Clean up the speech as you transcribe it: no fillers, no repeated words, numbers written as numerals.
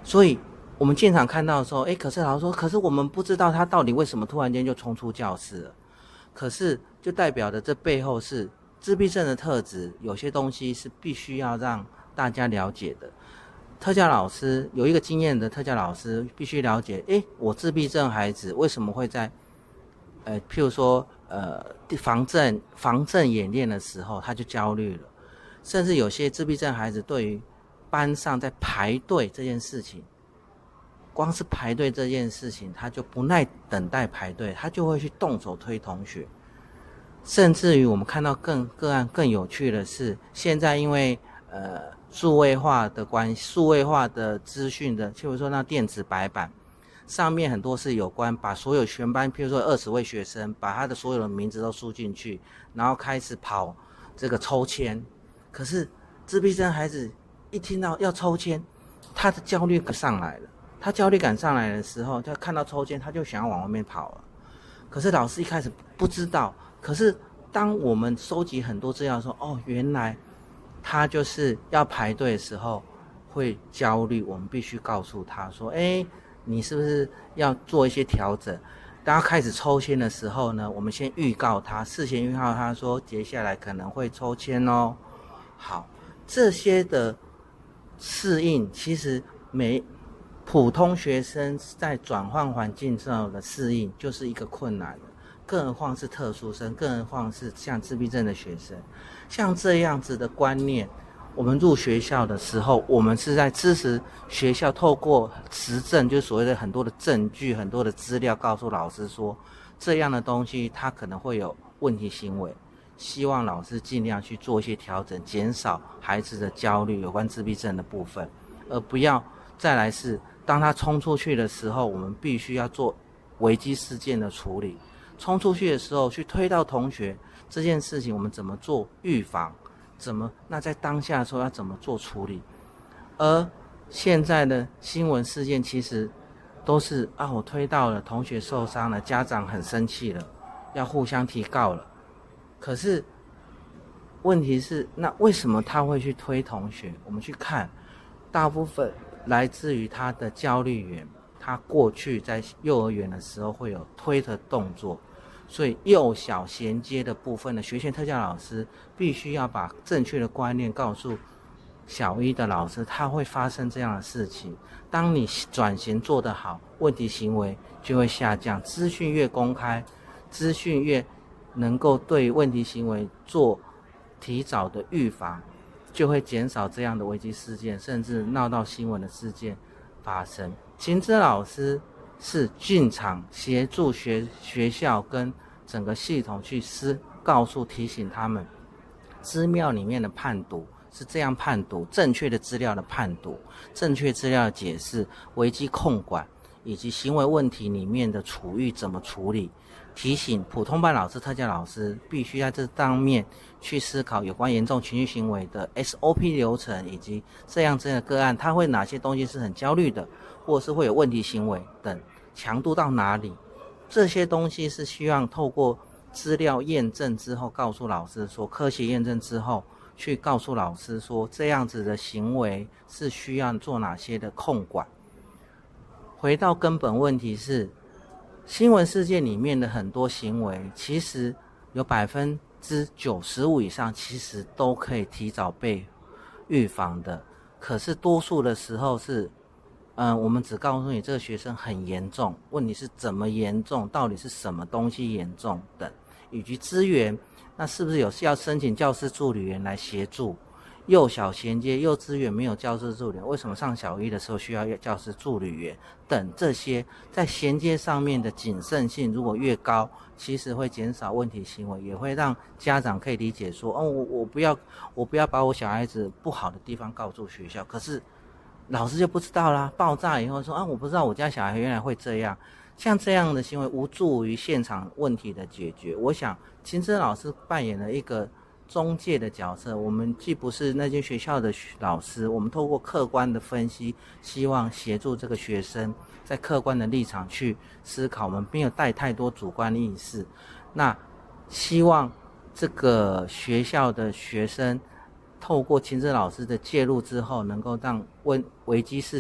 所以我们现场看到的时候，可是老师说，可是我们不知道他到底为什么突然间就冲出教室了。可是就代表的这背后是自闭症的特质，有些东西是必须要让大家了解的。特教老师有一个经验的特教老师必须了解，我自闭症孩子为什么会在譬如说防震演练的时候他就焦虑了，甚至有些自闭症孩子对于班上在排队这件事情，光是排队这件事情他就不耐等待排队，他就会去动手推同学。甚至于我们看到个案更有趣的是，现在因为数位化的关系，数位化的资讯的，譬如说那电子白板上面很多是有关把所有全班譬如说20位学生把他的所有的名字都输进去，然后开始跑这个抽签。可是自闭症孩子一听到要抽签，他的焦虑感上来了，他焦虑感上来的时候，他看到抽签他就想要往外面跑了。可是老师一开始不知道，可是当我们收集很多资料说，原来他就是要排队的时候会焦虑，我们必须告诉他说，你是不是要做一些调整。当他开始抽签的时候呢，我们先预告他，事先预告他说接下来可能会抽签哦。好，这些的适应其实普通学生在转换环境之后的适应就是一个困难的，更何况是特殊生，更何况是像自闭症的学生。像这样子的观念，我们入学校的时候，我们是在支持学校透过实证，就是所谓的很多的证据、很多的资料，告诉老师说这样的东西它可能会有问题行为，希望老师尽量去做一些调整，减少孩子的焦虑有关自闭症的部分，而不要再来是当他冲出去的时候，我们必须要做危机事件的处理。冲出去的时候去推到同学这件事情，我们怎么做预防，那在当下的时候要怎么做处理。而现在的新闻事件其实都是我推到了，同学受伤了，家长很生气了，要互相提告了。可是问题是，那为什么他会去推同学？我们去看，大部分来自于他的焦虑源，他过去在幼儿园的时候会有推的动作，所以幼小衔接的部分的学前特教老师必须要把正确的观念告诉小一的老师，他会发生这样的事情。当你转型做得好，问题行为就会下降，资讯越公开，资讯越能够对问题行为做提早的预防，就会减少这样的危机事件，甚至闹到新闻的事件发生。行知老师是进场协助学校跟整个系统去告诉提醒他们，资料里面的判读是这样判读，正确的资料的判读，正确资料的解释，危机控管以及行为问题里面的处遇怎么处理。提醒普通班老师、特教老师必须在这方面去思考有关严重情绪行为的 SOP 流程，以及这样的个案他会哪些东西是很焦虑的，或是会有问题行为等，强度到哪里，这些东西是希望透过资料验证之后告诉老师说，科学验证之后去告诉老师说，这样子的行为是需要做哪些的控管。回到根本问题是，新闻事件里面的很多行为，其实有95%以上其实都可以提早被预防的。可是多数的时候是我们只告诉你这个学生很严重，问题是怎么严重，到底是什么东西严重等，以及资源，那是不是有要申请教师助理员来协助。幼小衔接幼稚园没有教师助理员，为什么上小一的时候需要教师助理员等，这些在衔接上面的谨慎性如果越高，其实会减少问题行为，也会让家长可以理解说，我不要把我小孩子不好的地方告诉学校，可是老师就不知道啦，爆炸以后说我不知道我家小孩原来会这样。像这样的行为无助于现场问题的解决。我想秦真老师扮演了一个中介的角色，我们既不是那间学校的老师，我们透过客观的分析，希望协助这个学生在客观的立场去思考，我们没有带太多主观意识。那希望这个学校的学生透过秦真老师的介入之后，能够让危机事